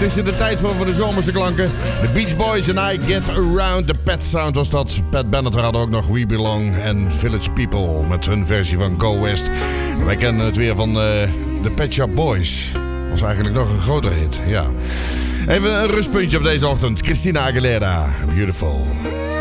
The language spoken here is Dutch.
Het is de tijd voor de zomerse klanken. The Beach Boys and I Get Around. The Pet Sound was dat. Pat Bennett had ook nog We Belong en Village People met hun versie van Go West. En wij kennen het weer van The Pet Shop Boys. Was eigenlijk nog een grotere hit, ja. Even een rustpuntje op deze ochtend. Christina Aguilera, Beautiful.